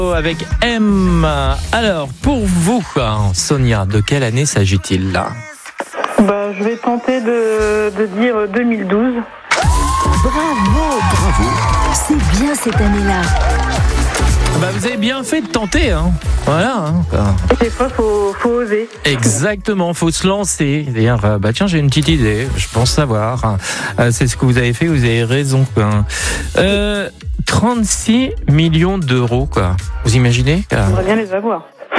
Avec M. Alors, pour vous, Sonia, de quelle année s'agit-il là ? Je vais tenter de dire 2012. Bravo. C'est bien cette année-là. Vous avez bien fait de tenter, Voilà. Des fois, faut oser. Exactement, faut se lancer. Dire, tiens, j'ai une petite idée, je pense savoir. C'est ce que vous avez fait, vous avez raison. 36 millions d'euros, quoi. Vous imaginez ? J'aimerais bien les avoir.